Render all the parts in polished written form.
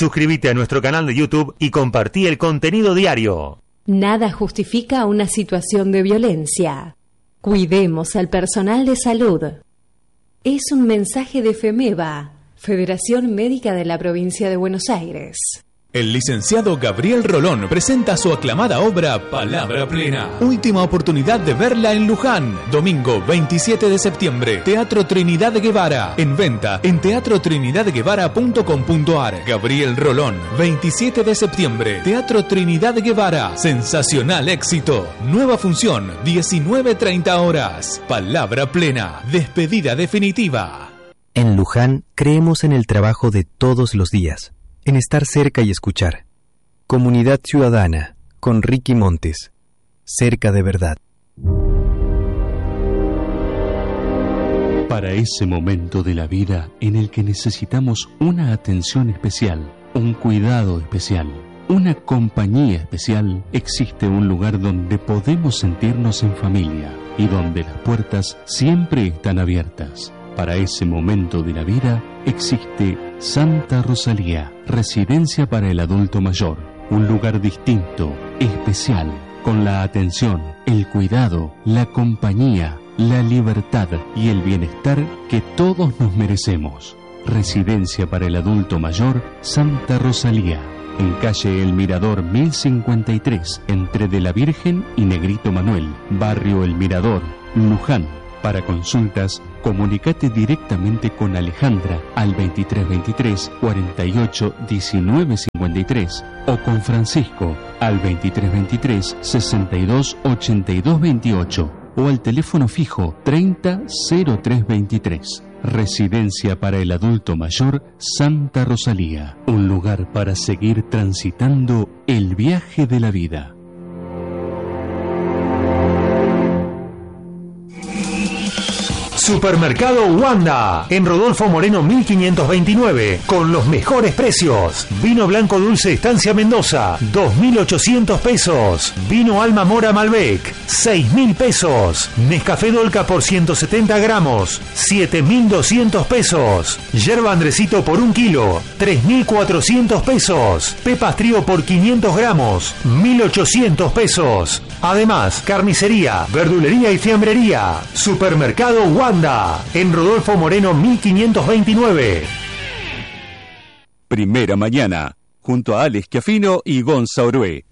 Suscríbete a nuestro canal de YouTube y compartí el contenido diario. Nada justifica una situación de violencia. Cuidemos al personal de salud. Es un mensaje de FEMEVA, Federación Médica de la Provincia de Buenos Aires. El licenciado Gabriel Rolón presenta su aclamada obra Palabra Plena. Última oportunidad de verla en Luján. Domingo 27 de septiembre. Teatro Trinidad Guevara. En venta en teatrotrinidadguevara.com.ar. Gabriel Rolón, 27 de septiembre. Teatro Trinidad Guevara. Sensacional éxito. Nueva función, 19:30 horas. Palabra Plena. Despedida definitiva. En Luján creemos en el trabajo de todos los días. En estar cerca y escuchar. Comunidad Ciudadana, con Ricky Montes. Cerca de verdad. Para ese momento de la vida en el que necesitamos una atención especial, un cuidado especial, una compañía especial, existe un lugar donde podemos sentirnos en familia y donde las puertas siempre están abiertas. Para ese momento de la vida existe Santa Rosalía, residencia para el adulto mayor, un lugar distinto, especial, con la atención, el cuidado, la compañía, la libertad y el bienestar que todos nos merecemos. Residencia para el adulto mayor, Santa Rosalía, en calle El Mirador 1053, entre De la Virgen y Negrito Manuel, barrio El Mirador, Luján. Para consultas, comunicate directamente con Alejandra al 2323 48 19 53 o con Francisco al 2323 62 82 28 o al teléfono fijo 30 03 23. Residencia para el adulto mayor Santa Rosalía, un lugar para seguir transitando el viaje de la vida. Supermercado Wanda, en Rodolfo Moreno 1529, con los mejores precios. Vino blanco dulce Estancia Mendoza, 2.800 pesos. Vino Alma Mora Malbec, 6.000 pesos. Nescafé Dolca por 170 gramos, 7.200 pesos. Yerba Andresito por 1 kilo, 3.400 pesos. Pepas Trío por 500 gramos, 1.800 pesos. Además, carnicería, verdulería y fiambrería. Supermercado Wanda, en Rodolfo Moreno 1529. Primera mañana, junto a Alex Chiafino y Gonza Orué.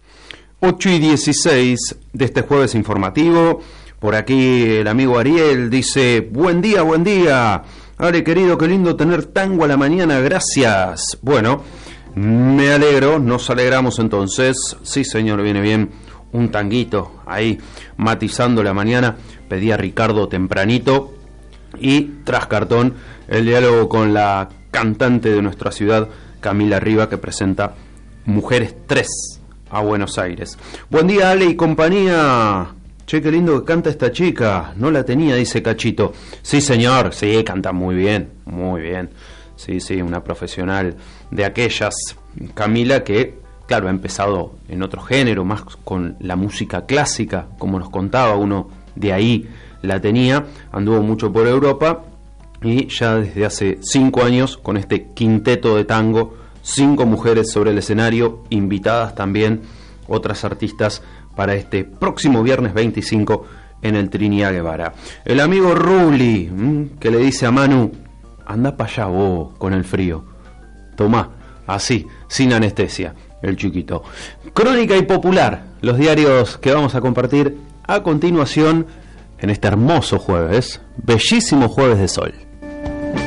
8:16 de este jueves informativo. Por aquí el amigo Ariel dice: buen día, buen día. Ale, querido, qué lindo tener tango a la mañana, gracias. Bueno, me alegro, nos alegramos entonces. Sí, señor, viene bien un tanguito ahí matizando la mañana. Pedí a Ricardo tempranito y tras cartón el diálogo con la cantante de nuestra ciudad, Camila Riva, que presenta Mujeres 3 a Buenos Aires. Buen día, Ale y compañía. Che, qué lindo que canta esta chica. No la tenía, dice Cachito. Sí, señor, sí, canta muy bien, muy bien. Sí, sí, una profesional de aquellas. Camila que, claro, ha empezado en otro género, más con la música clásica, como nos contaba, uno de ahí la tenía, anduvo mucho por Europa y ya desde hace 5 años con este quinteto de tango, 5 mujeres sobre el escenario, invitadas también otras artistas para este próximo viernes 25 en el Trinidad Guevara. El amigo Ruli, que le dice a Manu: anda para allá vos con el frío, tomá, así, sin anestesia, el chiquito. Crónica y Popular, los diarios que vamos a compartir a continuación en este hermoso jueves, bellísimo jueves de sol.